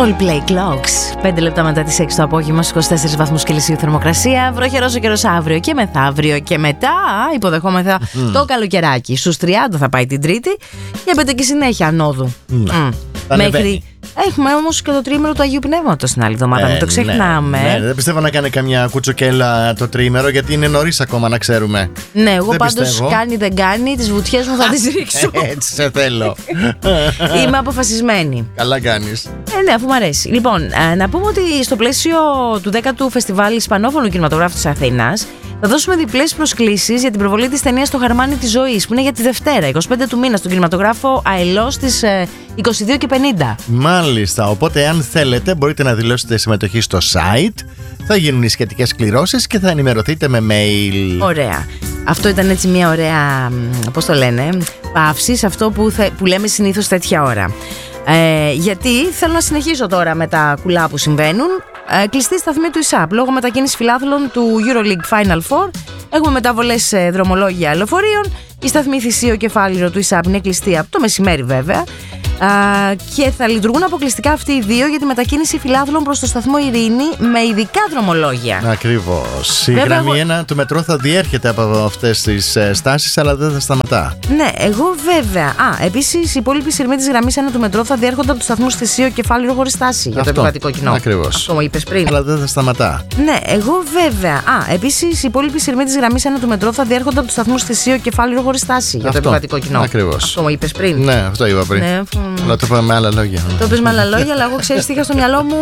Coldplay Clocks. 5 λεπτά μετά τις 6 το απόγευμα, στους 24 βαθμούς Κελσίου θερμοκρασία. Βροχερός ο καιρός αύριο και μεθαύριο. Και μετά υποδεχόμεθα το καλοκαιράκι. Στους 30 θα πάει την Τρίτη. Και έπειτα και συνέχεια ανόδου. Μέχρι. Έχουμε όμως και το τρίμηνο του Αγίου Πνεύματος την άλλη εβδομάδα. Μην το ξεχνάμε. Ναι, δεν πιστεύω να κάνει καμιά κουτσοκέλα το τρίμηνο, γιατί είναι νωρίς ακόμα να ξέρουμε. Ναι, εγώ πάντως κάνει δεν κάνει, τις βουτιές μου θα τις ρίξω. Έτσι σε θέλω. Είμαι αποφασισμένη. Καλά κάνεις. Ναι, αφού μου αρέσει. Λοιπόν, να πούμε ότι στο πλαίσιο του 10ου Φεστιβάλ Ισπανόφωνου Κινηματογράφου της Αθήνας θα δώσουμε διπλές προσκλήσεις για την προβολή της ταινίας «Το Χαρμάνι της Ζωής», που είναι για τη Δευτέρα, 25 του μήνα, στον κινηματογράφο Αελός στις 22:50. Μάλιστα, οπότε αν θέλετε μπορείτε να δηλώσετε συμμετοχή στο site. Θα γίνουν οι σχετικές κληρώσεις και θα ενημερωθείτε με mail. Ωραία. Αυτό ήταν έτσι μια ωραία, πώς το λένε, παύση σε αυτό που λέμε συνήθως τέτοια ώρα. Γιατί θέλω να συνεχίσω τώρα με τα κουλά που συμβαίνουν. Κλειστή σταθμή του ΙΣΑΠ λόγω μετακίνησης φιλάθλων του EuroLeague Final Four. Έχουμε μεταβολές δρομολόγια λεωφορείων. Η σταθμή Θησίο Κεφάλιρο του ΙΣΑΠ είναι κλειστή από το μεσημέρι βέβαια. Και θα λειτουργούν αποκλειστικά αυτοί οι δύο για τη μετακίνηση φιλάθλων προς το σταθμό Ειρήνη με ειδικά δρομολόγια. Ακριβώς. Η γραμμή 1 του μετρό θα διέρχεται από αυτές τις στάσεις, αλλά δεν θα σταματά. Ναι, εγώ βέβαια. Επίσης, οι υπόλοιποι σειρμοί της γραμμής 1 του μετρό θα διέρχονται από το σταθμό Θησίο Κεφάλιρο χωρίς στάση για το επιβατικό κοινό. Ακριβώς. Αυτό μου είπες πριν. Αλλά δεν θα σταματά. Ναι, εγώ βέβαια. Επίσης, οι υπόλοιποι σειρμοί της γραμμής 1 του μετρό θα διέρχονται από το σταθμό Θησίο Κεφάλιρο χωρίς στάση για το επιβατικό κοινό. Ακριβώς. Αυτό μου είπες πριν. Ναι, αυτό είπα πριν. Ναι, αλλά το είπα με άλλα λόγια. Το είπες με άλλα λόγια, αλλά εγώ ξέρεις τι είχα στο μυαλό μου.